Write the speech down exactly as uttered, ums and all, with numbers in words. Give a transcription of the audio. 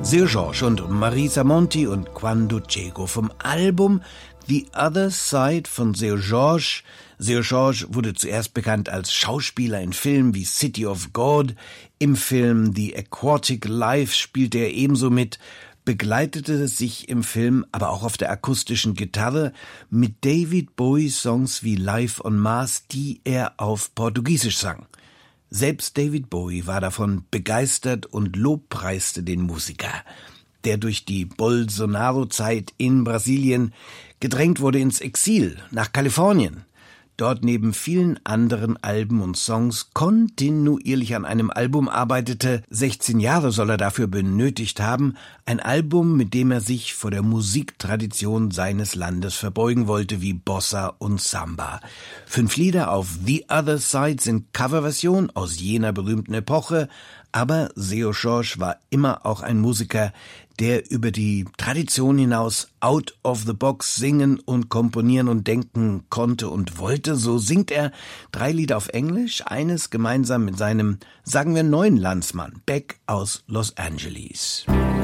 Seu Jorge und Marisa Monti und Quando Chego vom Album The Other Side von Seu Jorge. Seu Jorge wurde zuerst bekannt als Schauspieler in Filmen wie City of God. Im Film The Aquatic Life spielte er ebenso mit, begleitete sich im Film aber auch auf der akustischen Gitarre mit David Bowie Songs wie Life on Mars, die er auf Portugiesisch sang. Selbst David Bowie war davon begeistert und lobpreiste den Musiker, der durch die Bolsonaro-Zeit in Brasilien gedrängt wurde ins Exil nach Kalifornien. Dort neben vielen anderen Alben und Songs kontinuierlich an einem Album arbeitete. sechzehn Jahre soll er dafür benötigt haben. Ein Album, mit dem er sich vor der Musiktradition seines Landes verbeugen wollte, wie Bossa und Samba. Fünf Lieder auf The Other Side sind Coverversion aus jener berühmten Epoche, aber Seu Jorge war immer auch ein Musiker, der über die Tradition hinaus out of the box singen und komponieren und denken konnte und wollte. So singt er drei Lieder auf Englisch, eines gemeinsam mit seinem, sagen wir, neuen Landsmann, Beck aus Los Angeles.